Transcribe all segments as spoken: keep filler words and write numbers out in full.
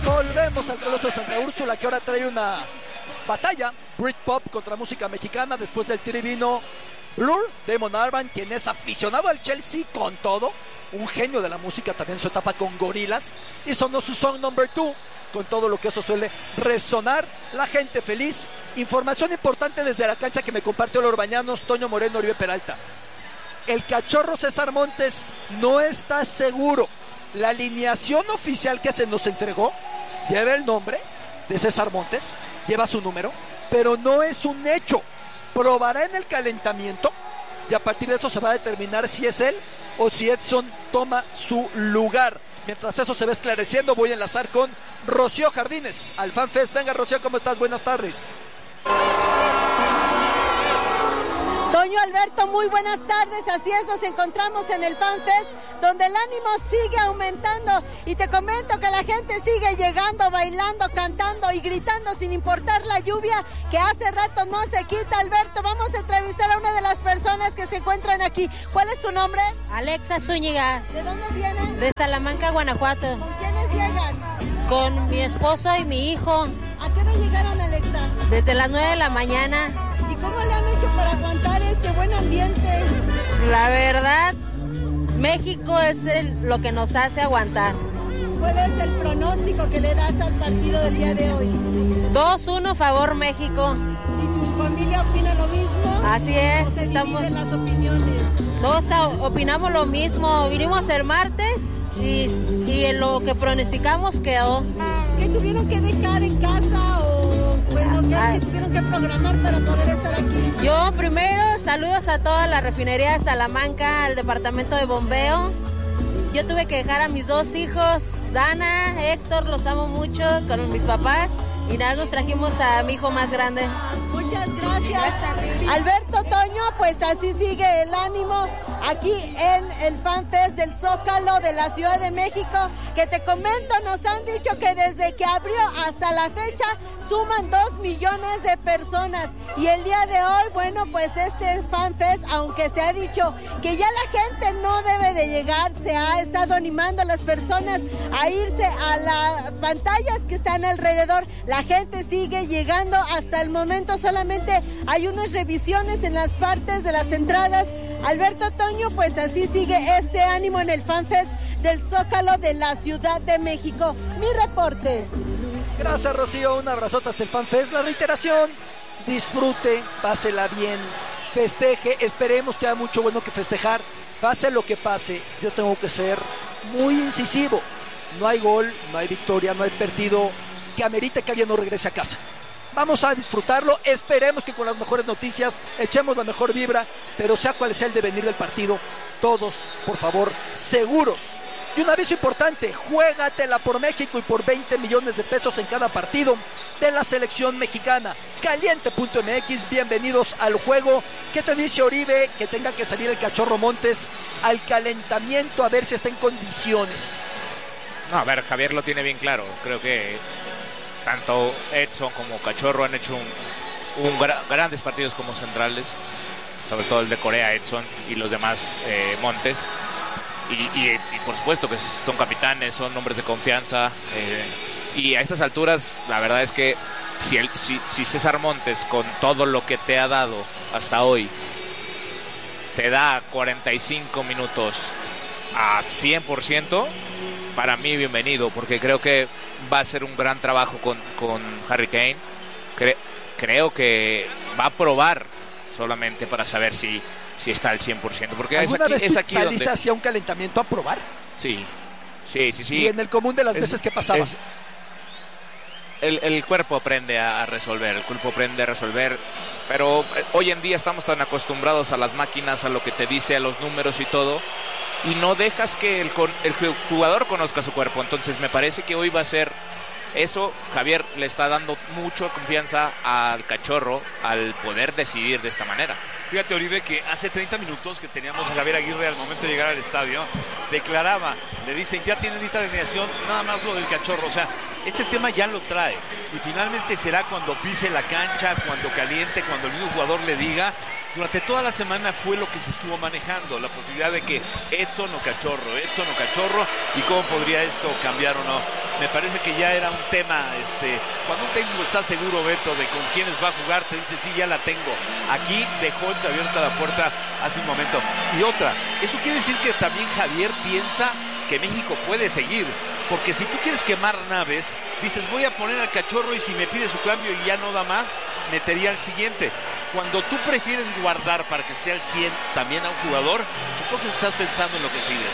Volvemos al Coloso de Santa Úrsula, que ahora trae una batalla Britpop contra música mexicana. Después del tiri vino Blur, Damon Albarn, quien es aficionado al Chelsea con todo, un genio de la música también en su etapa con Gorillaz, y sonó su song number two, con todo lo que eso suele resonar, la gente feliz. Información importante desde la cancha que me compartió los Orbañanos, Toño Moreno, Oribe Peralta. El Cachorro César Montes no está seguro. La alineación oficial que se nos entregó lleva el nombre de César Montes, lleva su número, pero no es un hecho. Probará en el calentamiento y a partir de eso se va a determinar si es él o si Edson toma su lugar. Mientras eso se va esclareciendo, voy a enlazar con Rocío Jardines al FanFest. Venga, Rocío, ¿cómo estás? Buenas tardes. Toño, Alberto, muy buenas tardes. Así es, nos encontramos en el FanFest, donde el ánimo sigue aumentando y te comento que la gente sigue llegando, bailando, cantando y gritando sin importar la lluvia que hace rato no se quita. Alberto, vamos a entrevistar a una de las personas que se encuentran aquí. ¿Cuál es tu nombre? Alexa Zúñiga. ¿De dónde vienen? De Salamanca, Guanajuato. ¿Con quiénes llegan? Con mi esposo y mi hijo. ¿A qué hora llegaron, Alexa? Desde las nueve de la mañana. ¿Y cómo le han hecho para aguantar este buen ambiente? La verdad, México es el, lo que nos hace aguantar. ¿Cuál es el pronóstico que le das al partido del día de hoy? dos uno favor México. ¿Y tu familia opina lo mismo? Así es, ¿O se estamos. dividen las opiniones? Todos opinamos lo mismo. Vinimos el martes y, y en lo que pronosticamos quedó. ¿Qué tuvieron que dejar en casa o bueno, qué, Ah. qué tuvieron que programar para poder estar aquí? Yo primero saludos a toda la refinería de Salamanca, al departamento de bombeo. Yo tuve que dejar a mis dos hijos, Dana, Héctor, los amo mucho, con mis papás. Y nada, nos trajimos a mi hijo más grande. Muchas gracias. Alberto, Toño, pues así sigue el ánimo aquí en el FanFest del Zócalo de la Ciudad de México, que te comento, nos han dicho que desde que abrió hasta la fecha suman dos millones de personas. Y el día de hoy, bueno, pues este FanFest, aunque se ha dicho que ya la gente no debe de llegar, se ha estado animando a las personas a irse a las pantallas que están alrededor. La gente sigue llegando, hasta el momento solamente hay unas revisiones en las partes de las entradas. Alberto, Toño, pues así sigue este ánimo en el FanFest del Zócalo de la Ciudad de México. Mi reporte. Gracias, Rocío, un abrazote hasta el FanFest. La reiteración, disfrute, pásela bien, festeje, esperemos que haya mucho bueno que festejar. Pase lo que pase, yo tengo que ser muy incisivo. No hay gol, no hay victoria, no hay partido que amerite que alguien no regrese a casa. Vamos a disfrutarlo, esperemos que con las mejores noticias echemos la mejor vibra, pero sea cual sea el devenir del partido, todos, por favor, seguros. Y un aviso importante, juégatela por México y por veinte millones de pesos en cada partido de la selección mexicana. Caliente punto m x, bienvenidos al juego. ¿Qué te dice Oribe que tenga que salir el Cachorro Montes al calentamiento a ver si está en condiciones? No, a ver, Javier lo tiene bien claro, creo que tanto Edson como Cachorro han hecho un, un gra- grandes partidos como centrales, sobre todo el de Corea, Edson, y los demás eh, Montes. Y, y, y por supuesto que son capitanes, son hombres de confianza. Eh, y a estas alturas, la verdad es que si, el, si, si César Montes, con todo lo que te ha dado hasta hoy, te da cuarenta y cinco minutos a cien por ciento, para mí bienvenido, porque creo que va a ser un gran trabajo con, con Harry Kane. Cre- creo que va a probar solamente para saber si, si está al cien por ciento. Porque es ¿Alguna aquí, vez es tú aquí saliste donde... hacia un calentamiento a probar? Sí, sí, sí, sí. Y en el común de las Es- veces que pasaba. es- el, el cuerpo aprende a resolver, el cuerpo aprende a resolver. Pero eh, hoy en día estamos tan acostumbrados a las máquinas, a lo que te dice, a los números y todo, y no dejas que el, con- el jugador conozca su cuerpo. Entonces me parece que hoy va a ser eso. Javier le está dando mucha confianza al Cachorro al poder decidir de esta manera. Fíjate, Oribe, que hace treinta minutos que teníamos a Javier Aguirre al momento de llegar al estadio, declaraba, le dicen, ya tienen lista la alineación, nada más lo del Cachorro. O sea, este tema ya lo trae. Y finalmente será cuando pise la cancha, cuando caliente, cuando el mismo jugador le diga durante toda la semana fue lo que se estuvo manejando, la posibilidad de que Edson o Cachorro, Edson o Cachorro, y cómo podría esto cambiar o no. Me parece que ya era un tema, este, cuando un técnico está seguro, Beto, de con quiénes va a jugar, te dice, sí, ya la tengo. Aquí dejó entreabierta la puerta hace un momento. Y otra, eso quiere decir que también Javier piensa que México puede seguir, porque si tú quieres quemar naves, dices, voy a poner al Cachorro y si me pide su cambio y ya no da más, metería al siguiente. Cuando tú prefieres guardar para que esté al cien también a un jugador, entonces estás pensando en lo que sigue.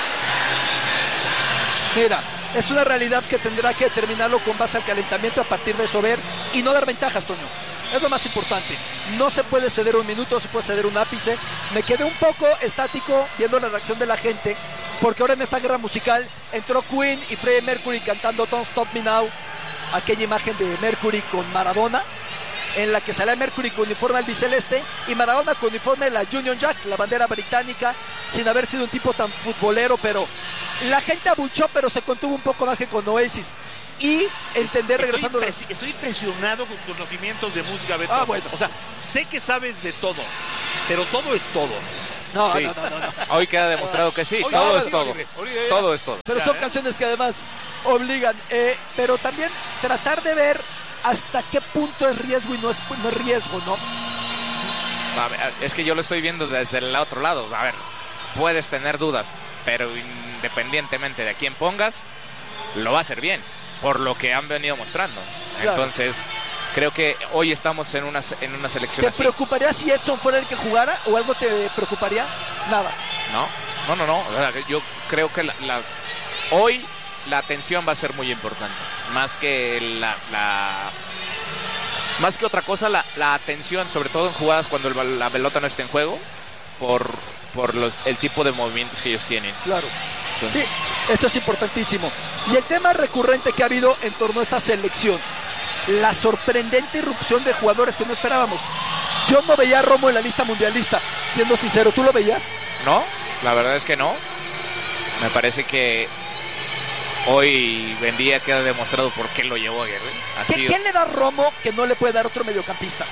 Mira, es una realidad que tendrá que determinarlo con base al calentamiento, a partir de eso ver y no dar ventajas, Toño. Es lo más importante. No se puede ceder un minuto, se puede ceder un ápice. Me quedé un poco estático viendo la reacción de la gente, porque ahora en esta guerra musical entró Queen y Freddie Mercury cantando Don't Stop Me Now, aquella imagen de Mercury con Maradona, en la que sale Mercury con uniforme albiceleste y Maradona con uniforme de la Union Jack, la bandera británica, sin haber sido un tipo tan futbolero, pero la gente abuchó, pero se contuvo un poco más que con Oasis. Y entender, estoy regresando... Impres estoy impresionado con tus conocimientos de música, Beto. Ah, bueno. O sea, sé que sabes de todo, pero todo es todo. No, sí. no, no, no, no. Hoy queda demostrado que sí, Hoy, todo no, es no, todo. no, no, no, Todo es todo. Pero Ya, son ¿eh? canciones que además obligan. Eh, pero también tratar de ver hasta qué punto es riesgo y no es, no es riesgo, ¿no? A ver, es que yo lo estoy viendo desde el otro lado. A ver, puedes tener dudas, pero independientemente de a quién pongas, lo va a hacer bien, por lo que han venido mostrando. Claro. Entonces, creo que hoy estamos en una, en una selección ¿Te así. preocuparía si Edson fuera el que jugara o algo te preocuparía? Nada. No, no, no, no. O sea, yo creo que la, la, hoy la atención va a ser muy importante. Más que la... la más que otra cosa, la, la atención, sobre todo en jugadas cuando el, la pelota no está en juego, por, por los, el tipo de movimientos que ellos tienen. Claro. Entonces, Sí, eso es importantísimo. Y el tema recurrente que ha habido en torno a esta selección, la sorprendente irrupción de jugadores que no esperábamos. Yo no veía a Romo en la lista mundialista, siendo sincero, ¿tú lo veías? no, la verdad es que no. Me parece que hoy Buendía queda demostrado por qué lo llevó a Aguirre. Ha ¿Qué, sido- ¿Quién le da a Romo que no le puede dar otro mediocampista?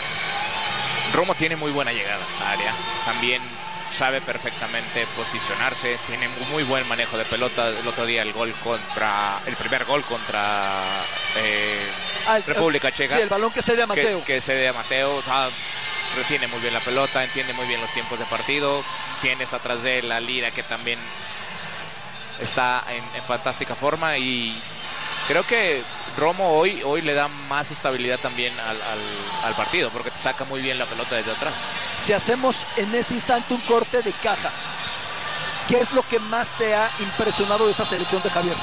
Romo tiene muy buena llegada a área. También sabe perfectamente posicionarse. Tiene muy buen manejo de pelota. El otro día el gol contra... El primer gol contra eh, Al- República Checa. Sí, el balón que cede a Mateo. Que, que cede a Mateo. Ah, retiene muy bien la pelota. Entiende muy bien los tiempos de partido. Tienes atrás de él a Lira, que también está en, en fantástica forma. Y creo que Romo hoy, hoy le da más estabilidad también al, al, al partido, porque te saca muy bien la pelota desde atrás. Si hacemos en este instante un corte de caja, ¿qué es lo que más te ha impresionado de esta selección de Javier?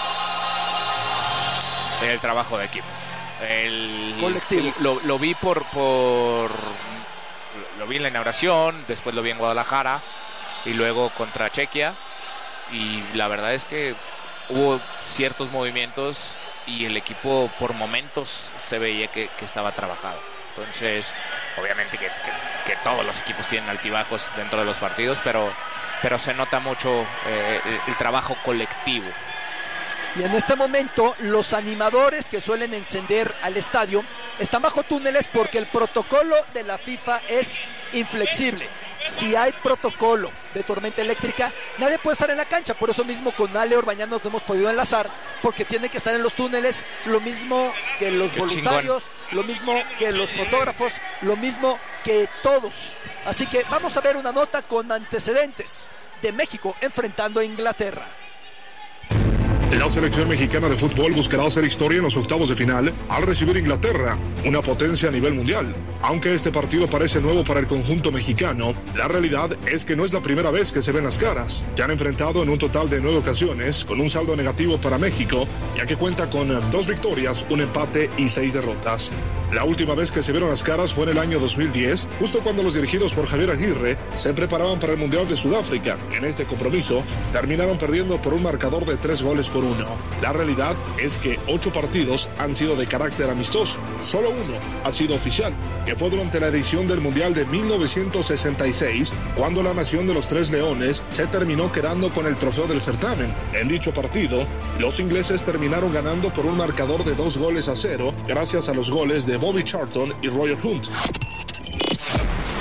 El trabajo de equipo. El Colectivo. Lo, lo vi por, por lo vi en la inauguración, después lo vi en Guadalajara y luego contra Chequia, y la verdad es que hubo ciertos movimientos y el equipo por momentos se veía que, que estaba trabajado. Entonces, obviamente que, que, que todos los equipos tienen altibajos dentro de los partidos, pero, pero se nota mucho eh, el, el trabajo colectivo. Y en este momento los animadores que suelen encender al estadio están bajo túneles porque el protocolo de la FIFA es inflexible. Si hay protocolo de tormenta eléctrica, nadie puede estar en la cancha. Por eso mismo con Ale Orbañanos no hemos podido enlazar, porque tienen que estar en los túneles, lo mismo que los Qué voluntarios, lo mismo que los fotógrafos, lo mismo que todos. Así que vamos a ver una nota con antecedentes de México enfrentando a Inglaterra. La selección mexicana de fútbol buscará hacer historia en los octavos de final al recibir Inglaterra, una potencia a nivel mundial. Aunque este partido parece nuevo para el conjunto mexicano, la realidad es que no es la primera vez que se ven las caras. Se han enfrentado en un total de nueve ocasiones, con un saldo negativo para México, ya que cuenta con dos victorias, un empate y seis derrotas. La última vez que se vieron las caras fue en el año dos mil diez, justo cuando los dirigidos por Javier Aguirre se preparaban para el Mundial de Sudáfrica. En este compromiso terminaron perdiendo por un marcador de tres goles por uno. La realidad es que ocho partidos han sido de carácter amistoso. Solo uno ha sido oficial, que fue durante la edición del Mundial de mil novecientos sesenta y seis, cuando la nación de los Tres Leones se terminó quedando con el trofeo del certamen. En dicho partido, los ingleses terminaron ganando por un marcador de dos goles a cero, gracias a los goles de Bobby Charlton y Roger Hunt.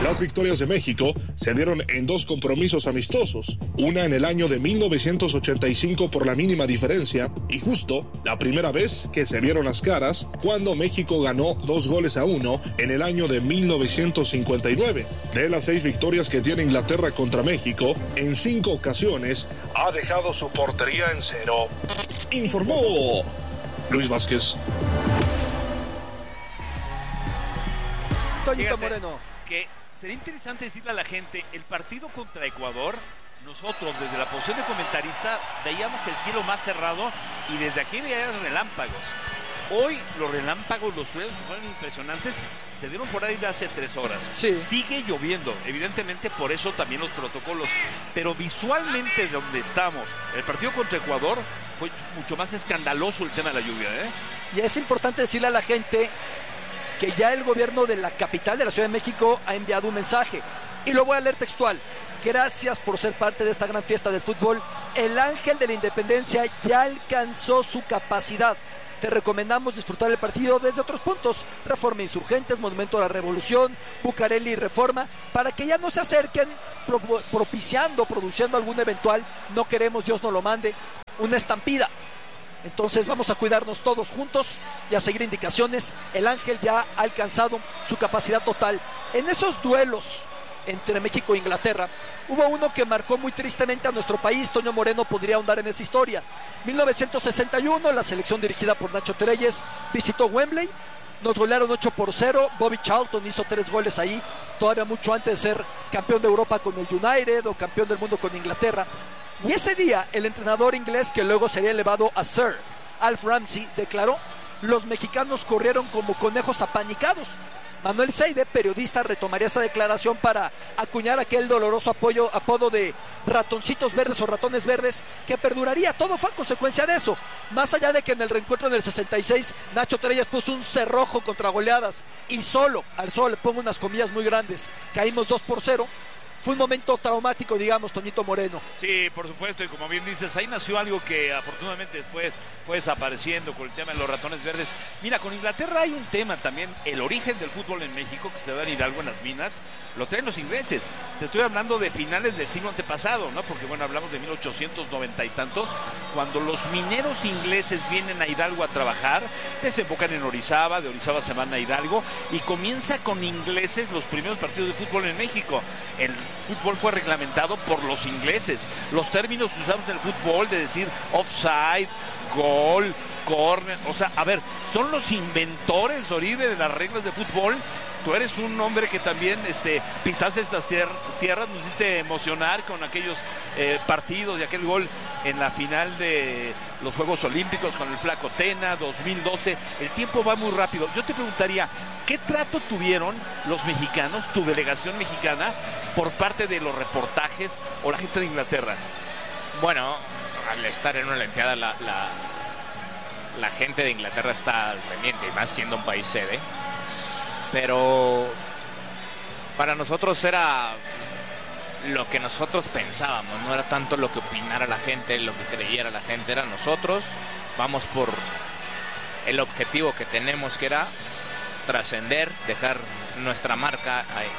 Las victorias de México se dieron en dos compromisos amistosos, una en el año de mil novecientos ochenta y cinco por la mínima diferencia, y justo la primera vez que se vieron las caras cuando México ganó dos goles a uno en el año de mil novecientos cincuenta y nueve. De las seis victorias que tiene Inglaterra contra México, en cinco ocasiones ha dejado su portería en cero. Informó Luis Vázquez. Toñito Fíjate Moreno. Que sería interesante decirle a la gente, el partido contra Ecuador, nosotros desde la posición de comentarista veíamos el cielo más cerrado y desde aquí veíamos relámpagos. Hoy los relámpagos, los suelos que fueron impresionantes, se dieron por ahí de hace tres horas. Sí. Sigue lloviendo, evidentemente por eso también los protocolos, pero visualmente donde estamos, el partido contra Ecuador fue mucho más escandaloso el tema de la lluvia, ¿eh? Y es importante decirle a la gente que ya el gobierno de la capital de la Ciudad de México ha enviado un mensaje, y lo voy a leer textual. Gracias por ser parte de esta gran fiesta del fútbol. El Ángel de la Independencia ya alcanzó su capacidad. Te recomendamos disfrutar el partido desde otros puntos, Reforma Insurgentes, Monumento a la Revolución, Bucareli y Reforma, para que ya no se acerquen pro propiciando, produciendo algún eventual, no queremos, Dios no lo mande, una estampida. Entonces vamos a cuidarnos todos juntos y a seguir indicaciones. El Ángel ya ha alcanzado su capacidad total. En esos duelos entre México e Inglaterra, hubo uno que marcó muy tristemente a nuestro país. Toño Moreno podría ahondar en esa historia. mil novecientos sesenta y uno, la selección dirigida por Nacho Treyes visitó Wembley. Nos golearon ocho por cero. Bobby Charlton hizo tres goles ahí, todavía mucho antes de ser campeón de Europa con el United o campeón del mundo con Inglaterra. Y ese día, el entrenador inglés, que luego sería elevado a Sir, Alf Ramsey, declaró: los mexicanos corrieron como conejos apanicados. Manuel Seide, periodista, retomaría esa declaración para acuñar aquel doloroso apoyo, apodo de ratoncitos verdes o ratones verdes, que perduraría. Todo fue a consecuencia de eso. Más allá de que en el reencuentro en el sesenta y seis, Nacho Treyes puso un cerrojo contra goleadas, y solo, al solo le pongo unas comillas muy grandes, caímos dos por cero. Fue un momento traumático, digamos, Toñito Moreno. Sí, por supuesto, y como bien dices, ahí nació algo que afortunadamente después fue desapareciendo con el tema de los ratones verdes. Mira, con Inglaterra hay un tema también, el origen del fútbol en México, que se da en Hidalgo, en las minas, lo traen los ingleses. Te estoy hablando de finales del siglo antepasado, ¿no? Porque, bueno, hablamos de mil ochocientos noventa y tantos, cuando los mineros ingleses vienen a Hidalgo a trabajar, desembocan en Orizaba, de Orizaba se van a Hidalgo, y comienza con ingleses los primeros partidos de fútbol en México. El fútbol fue reglamentado por los ingleses. Los términos que usamos en el fútbol de decir offside, gol, corner, o sea, a ver, son los inventores, Oribe, de las reglas de fútbol. Tú eres un hombre que también este, pisaste estas tier tierras, nos hiciste emocionar con aquellos eh, partidos y aquel gol en la final de los Juegos Olímpicos con el Flaco Tena, dos mil doce. El tiempo va muy rápido. Yo te preguntaría, ¿qué trato tuvieron los mexicanos, tu delegación mexicana, por parte de los reportajes o la gente de Inglaterra? Bueno, al estar en una Olimpiada, la, la, la gente de Inglaterra está al pendiente, y más siendo un país sede. Pero para nosotros era lo que nosotros pensábamos, no era tanto lo que opinara la gente, lo que creyera la gente, era nosotros. Vamos por el objetivo que tenemos, que era trascender, dejar nuestra marca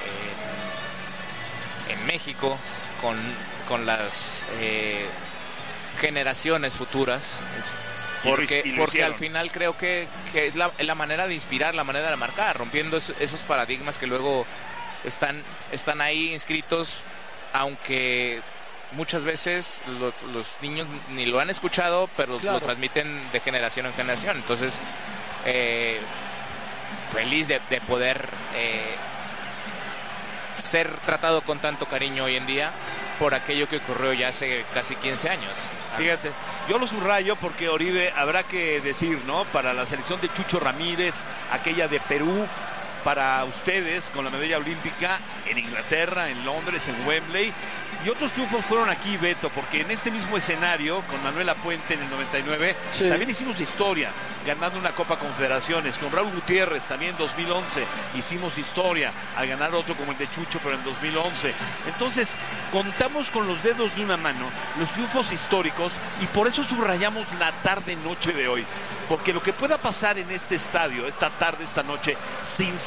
eh, en México con, con las eh, generaciones futuras. Porque, porque al final creo que, que es la, la manera de inspirar, la manera de marcar, rompiendo es, esos paradigmas que luego están, están ahí inscritos, aunque muchas veces lo, los niños ni lo han escuchado, pero claro, lo transmiten de generación en generación. Entonces, eh, feliz de, de poder eh, ser tratado con tanto cariño hoy en día por aquello que ocurrió ya hace casi quince años. Fíjate, yo lo subrayo porque, Oribe, habrá que decir, ¿no? Para la selección de Chucho Ramírez, aquella de Perú, para ustedes con la medalla olímpica en Inglaterra, en Londres, en Wembley. Y otros triunfos fueron aquí, Beto, porque en este mismo escenario, con Manuela Puente en el noventa y nueve, sí, también hicimos historia, ganando una Copa Confederaciones. Con Raúl Gutiérrez también en dos mil once hicimos historia, al ganar otro como el de Chucho, pero en dos mil once. Entonces, contamos con los dedos de una mano los triunfos históricos, y por eso subrayamos la tarde-noche de hoy. Porque lo que pueda pasar en este estadio, esta tarde, esta noche, sin ser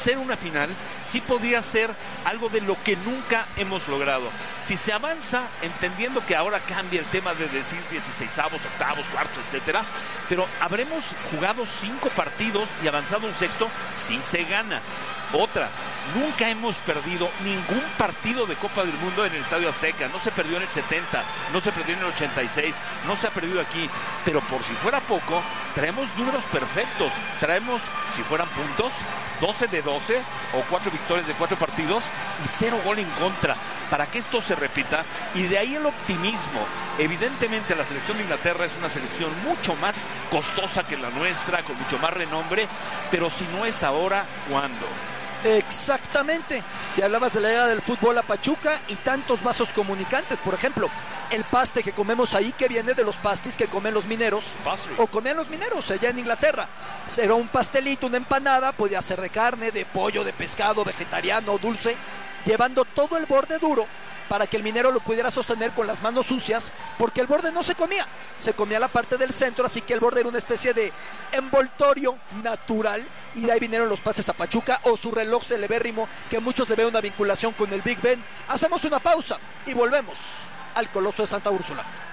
ser una final, sí podía ser algo de lo que nunca hemos logrado. Si se avanza, entendiendo que ahora cambia el tema de decir dieciseisavos, octavos, cuartos, etcétera, pero habremos jugado cinco partidos y avanzado un sexto, sí se gana. Otra, nunca hemos perdido ningún partido de Copa del Mundo en el Estadio Azteca. No se perdió en el setenta, no se perdió en el ochenta y seis, no se ha perdido aquí. Pero por si fuera poco, traemos números perfectos. Traemos, si fueran puntos, doce de doce o cuatro victorias de cuatro partidos y cero gol en contra. Para que esto se repita, y de ahí el optimismo. Evidentemente la selección de Inglaterra es una selección mucho más costosa que la nuestra, con mucho más renombre, pero si no es ahora, ¿cuándo? Exactamente. Y hablabas de la llegada del fútbol a Pachuca y tantos vasos comunicantes. Por ejemplo, el paste que comemos ahí, que viene de los pastis que comen los mineros, Pastry. o comían los mineros allá en Inglaterra. Era un pastelito, una empanada, podía ser de carne, de pollo, de pescado, vegetariano, dulce, llevando todo el borde duro para que el minero lo pudiera sostener con las manos sucias, porque el borde no se comía, se comía la parte del centro, así que el borde era una especie de envoltorio natural, y de ahí vinieron los pases a Pachuca, o su reloj celebérrimo, que muchos le ven una vinculación con el Big Ben. Hacemos una pausa y volvemos al Coloso de Santa Úrsula.